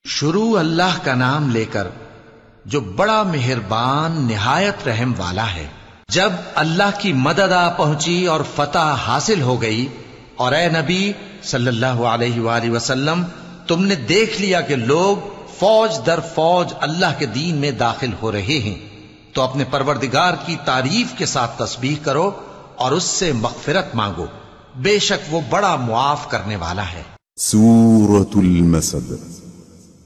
शुरू अल्लाह का नाम लेकर जो बड़ा मेहरबान निहायत रहम वाला है। जब अल्लाह की मदद आ पहुंची और फतह हासिल हो गई और ए नबी सल्लल्लाहु अलैहि वसल्लम तुमने देख लिया कि लोग फौज दर फौज अल्लाह के दीन में दाखिल हो रहे हैं, तो अपने परवरदिगार की तारीफ के साथ तस्बीह करो और उससे मग़फ़िरत मांगो, बेशक वो बड़ा मुआफ करने वाला है। सूरतुल मसद।